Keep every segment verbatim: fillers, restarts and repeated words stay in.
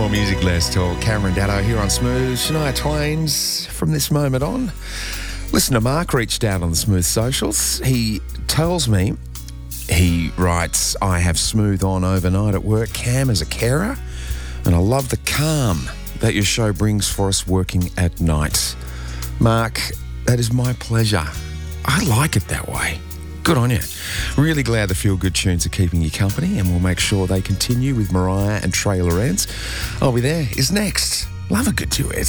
More music, less talk. Cameron Daddo here on Smooth. Shania Twain's From This Moment On. Listener Mark reached out on the Smooth socials. He tells me, he writes, I have Smooth on overnight at work. Cam is a carer, and I love the calm that your show brings for us working at night. Mark, that is my pleasure. I like it that way. Good on you. Really glad the Feel Good tunes are keeping you company, and we'll make sure they continue with Mariah and Trey Lorenz. I'll Be There is next. Love a good duet.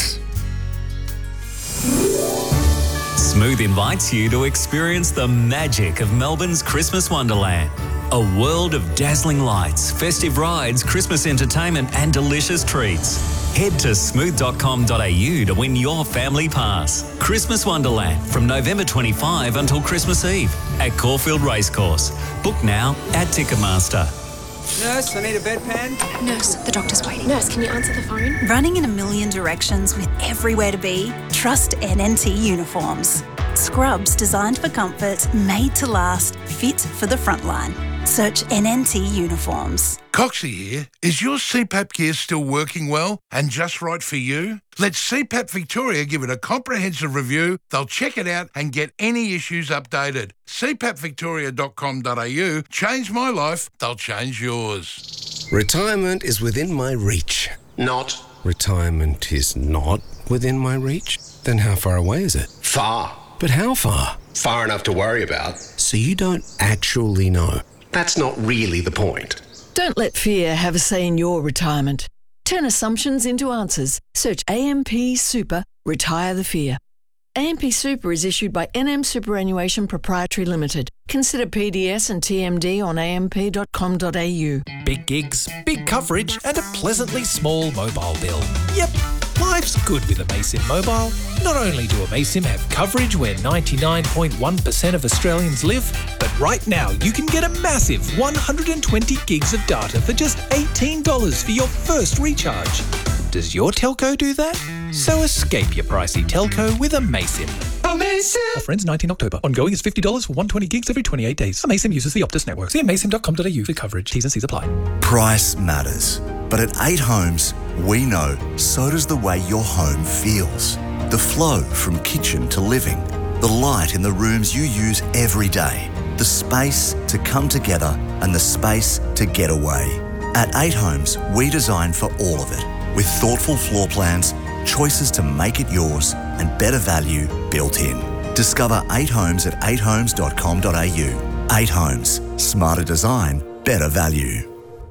Smooth invites you to experience the magic of Melbourne's Christmas Wonderland. A world of dazzling lights, festive rides, Christmas entertainment and delicious treats. Head to smooth dot com dot a u to win your family pass. Christmas Wonderland from November twenty-fifth until Christmas Eve at Caulfield Racecourse. Book now at Ticketmaster. Nurse, I need a bedpan. Nurse, the doctor's waiting. Nurse, can you answer the phone? Running in a million directions with everywhere to be? Trust N N T Uniforms. Scrubs designed for comfort, made to last, fit for the front line. Search N N T Uniforms. Coxie here. Is your C PAP gear still working well and just right for you? Let C PAP Victoria give it a comprehensive review. They'll check it out and get any issues updated. c pap victoria dot com dot a u. Change my life, they'll change yours. Retirement is within my reach. Not. Retirement is not within my reach? Then how far away is it? Far. But how far? Far enough to worry about. So you don't actually know? That's not really the point. Don't let fear have a say in your retirement. Turn assumptions into answers. Search A M P Super, Retire the Fear. A M P Super is issued by N M Superannuation Proprietary Limited. Consider P D S and T M D on a m p dot com dot a u. Big gigs, big coverage and a pleasantly small mobile bill. Yep, life's good with Amaysim Mobile. Not only do Amaysim have coverage where ninety-nine point one percent of Australians live, but right now you can get a massive one hundred twenty gigs of data for just eighteen dollars for your first recharge. Does your telco do that? So escape your pricey telco with Amaysim. Amazing! Offer ends nineteenth October. Ongoing is fifty dollars for one hundred twenty gigs every twenty-eight days. Amaysim uses the Optus network. See amaysim dot com dot a u for coverage. T's and C's apply. Price matters. But at eight Homes, we know so does the way your home feels. The flow from kitchen to living. The light in the rooms you use every day. The space to come together and the space to get away. At eight Homes, we design for all of it. With thoughtful floor plans, choices to make it yours, and better value built in. Discover eight Homes at eight homes dot com dot a u. eight Homes. Smarter design, better value.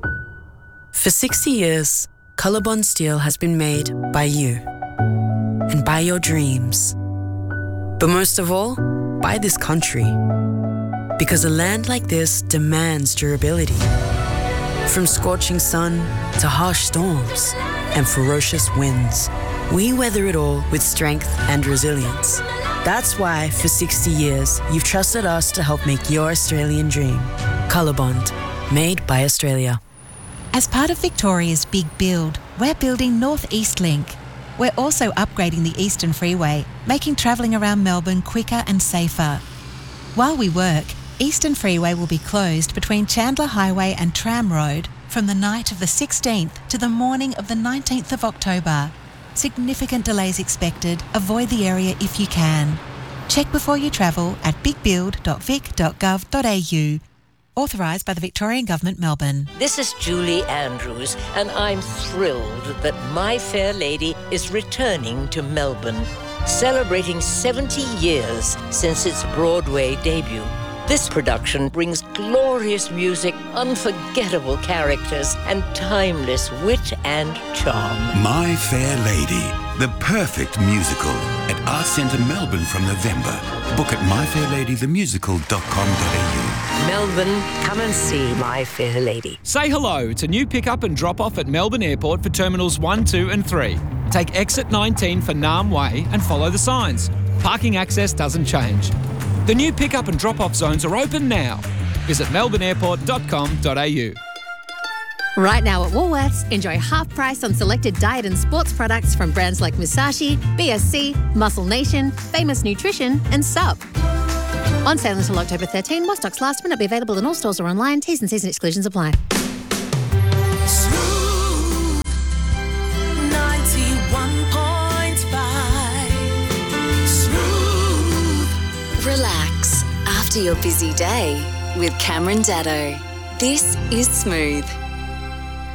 For sixty years, Colorbond Steel has been made by you and by your dreams. But most of all, by this country. Because a land like this demands durability. From scorching sun to harsh storms and ferocious winds, we weather it all with strength and resilience. That's why, for sixty years, you've trusted us to help make your Australian dream. Colorbond, made by Australia. As part of Victoria's Big Build, we're building North East Link. We're also upgrading the Eastern Freeway, making travelling around Melbourne quicker and safer. While we work, Eastern Freeway will be closed between Chandler Highway and Tram Road from the night of the sixteenth to the morning of the nineteenth of October. Significant delays expected. Avoid the area if you can. Check before you travel at big build dot vic dot gov dot a u. Authorised by the Victorian Government, Melbourne. This is Julie Andrews, and I'm thrilled that My Fair Lady is returning to Melbourne, celebrating seventy years since its Broadway debut. This production brings glorious music, unforgettable characters, and timeless wit and charm. My Fair Lady, the perfect musical at Arts Centre Melbourne from November. Book at my fair lady the musical dot com dot a u. Melbourne, come and see My Fair Lady. Say hello to new pick-up and drop-off at Melbourne Airport for Terminals one, two and three. Take exit nineteen for Nam Way and follow the signs. Parking access doesn't change. The new pick-up and drop-off zones are open now. Visit melbourne airport dot com dot a u. Right now at Woolworths, enjoy half price on selected diet and sports products from brands like Musashi, B S C, Muscle Nation, Famous Nutrition and Sup. On sale until October thirteenth, while stocks last, may not be available in all stores or online. T's and C's and exclusions apply. Relax after your busy day with Cameron Daddo. This is Smooth.